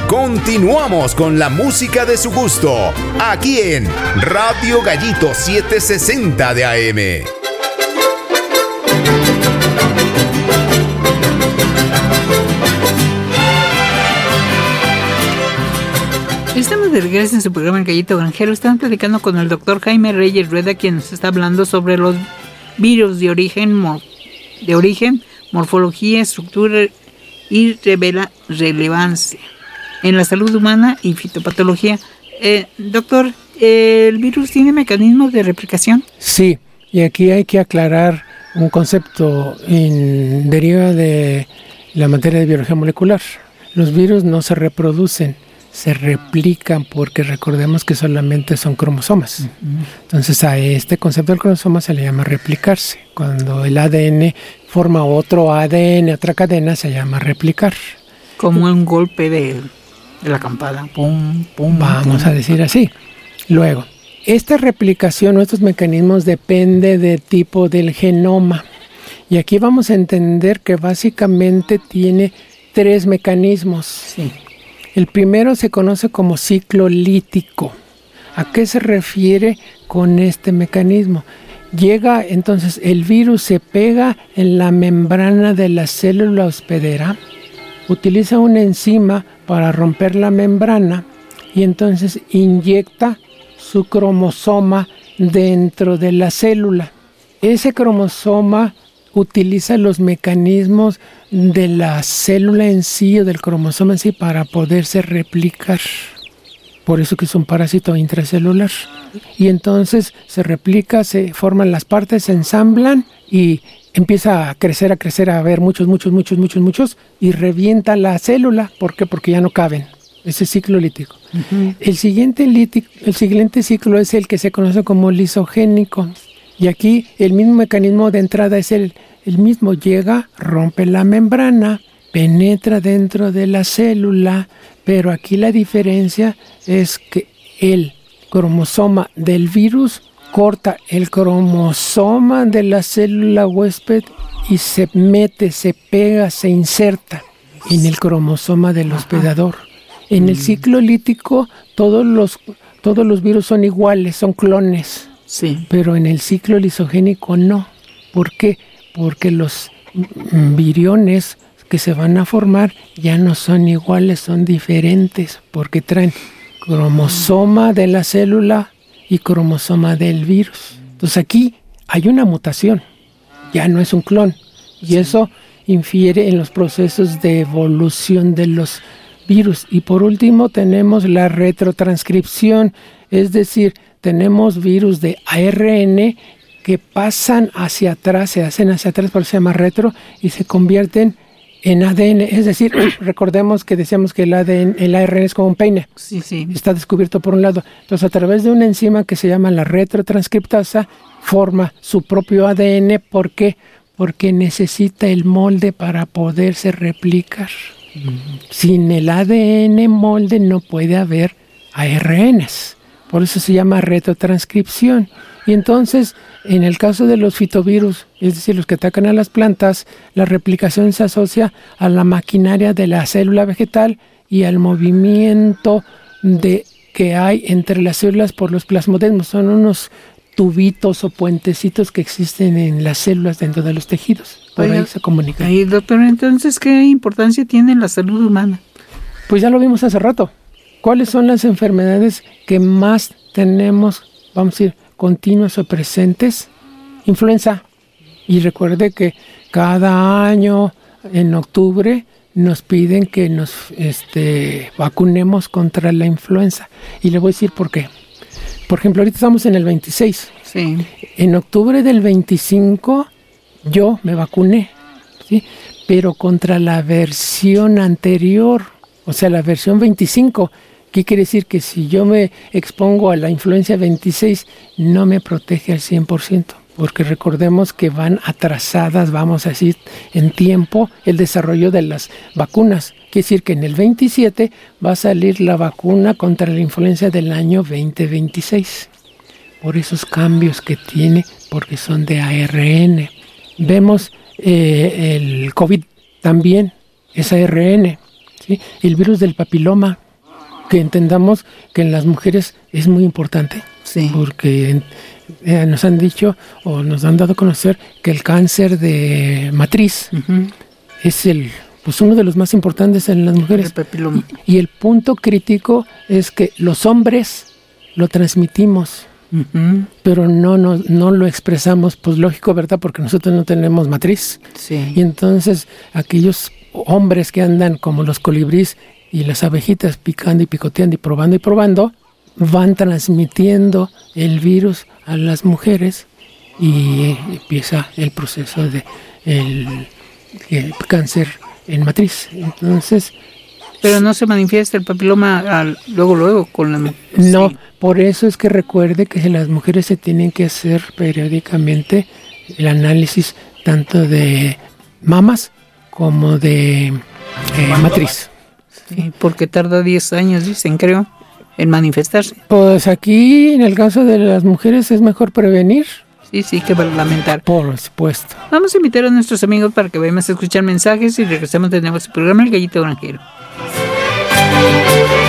Continuamos con la música de su gusto, aquí en Radio Gallito 760 de AM. Estamos de regreso en su programa El Gallito Granjero. Estamos platicando con el doctor Jaime Reyes Rueda, quien nos está hablando sobre los virus de origen, morfología, estructura y relevancia en la salud humana y fitopatología. Doctor, ¿el virus tiene mecanismos de replicación? Sí, y aquí hay que aclarar un concepto deriva de la materia de biología molecular. Los virus no se reproducen, se replican, porque recordemos que solamente son cromosomas. Uh-huh. Entonces a este concepto del cromosoma se le llama replicarse. Cuando el ADN forma otro ADN, otra cadena, se llama replicar. Como un golpe de la campana. Pum, pum, vamos pum. A decir así. Luego, esta replicación o estos mecanismos depende del tipo del genoma. Y aquí vamos a entender que básicamente tiene 3 mecanismos. Sí. El primero se conoce como ciclo lítico. ¿A qué se refiere con este mecanismo? Llega, entonces, el virus se pega en la membrana de la célula hospedera, utiliza una enzima para romper la membrana y entonces inyecta su cromosoma dentro de la célula. Ese cromosoma utiliza los mecanismos de la célula en sí o del cromosoma en sí para poderse replicar. Por eso que es un parásito intracelular. Y entonces se replica, se forman las partes, se ensamblan y empieza a crecer, a haber muchos, y revienta la célula. ¿Por qué? Porque ya no caben. Ese ciclo lítico. Uh-huh. El siguiente ciclo es el que se conoce como lisogénico. Y aquí el mismo mecanismo de entrada es el mismo. Llega, rompe la membrana, penetra dentro de la célula, pero aquí la diferencia es que el cromosoma del virus corta el cromosoma de la célula huésped y se mete, se pega, se inserta en el cromosoma del hospedador. En el ciclo lítico todos los virus son iguales, son clones. Sí. Pero en el ciclo lisogénico no. ¿Por qué? Porque los viriones que se van a formar ya no son iguales, son diferentes, porque traen cromosoma de la célula y cromosoma del virus. Entonces aquí hay una mutación, ya no es un clon, y eso infiere en los procesos de evolución de los virus. Y por último tenemos la retrotranscripción, es decir, tenemos virus de ARN que pasan hacia atrás, se hacen hacia atrás, por eso se llama retro, y se convierten en ADN. Es decir, recordemos que decíamos que el ARN es como un peine. Sí, sí. Está descubierto por un lado. Entonces, a través de una enzima que se llama la retrotranscriptasa, forma su propio ADN. ¿Por qué? Porque necesita el molde para poderse replicar. Sin el ADN molde no puede haber ARNs. Por eso se llama retrotranscripción. Y entonces, en el caso de los fitovirus, es decir, los que atacan a las plantas, la replicación se asocia a la maquinaria de la célula vegetal y al movimiento que hay entre las células por los plasmodesmos. Son unos tubitos o puentecitos que existen en las células dentro de los tejidos. Por ahí se comunican. Y doctor, entonces, ¿qué importancia tiene en la salud humana? Pues ya lo vimos hace rato. ¿Cuáles son las enfermedades que más tenemos, vamos a decir, continuas o presentes? Influenza. Y recuerde que cada año, en octubre, nos piden que nos vacunemos contra la influenza. Y le voy a decir por qué. Por ejemplo, ahorita estamos en el 26. Sí. En octubre del 25 yo me vacuné, ¿sí? Pero contra la versión anterior, o sea, la versión 25. ¿Qué quiere decir? Que si yo me expongo a la influencia 26, no me protege al 100%, porque recordemos que van atrasadas, vamos a decir, en tiempo el desarrollo de las vacunas. Quiere decir que en el 27 va a salir la vacuna contra la influenza del año 2026, por esos cambios que tiene, porque son de ARN. Vemos el COVID también, es ARN. ¿sí? El virus del papiloma, que entendamos que en las mujeres es muy importante, Sí. porque nos han dicho o nos han dado a conocer que el cáncer de matriz Ujú. es uno de los más importantes en las mujeres. El papiloma. Y el punto crítico es que los hombres lo transmitimos, Ujú. pero no lo expresamos, pues lógico, ¿verdad? Porque nosotros no tenemos matriz. Sí. Y entonces aquellos hombres que andan como los colibríes y las abejitas picando y picoteando y probando, van transmitiendo el virus a las mujeres y empieza el proceso de el cáncer en matriz. Entonces, Pero no se manifiesta el papiloma luego con la mujer. no, Sí. por eso es que recuerde que las mujeres se tienen que hacer periódicamente el análisis tanto de mamas como de matriz. Sí, porque tarda 10 años, dicen, creo, en manifestarse. Pues aquí, en el caso de las mujeres, es mejor prevenir, Sí, que va a lamentar. por supuesto. Vamos a invitar a nuestros amigos para que vayamos a escuchar mensajes y regresamos de nuevo a su programa El Gallito Granjero.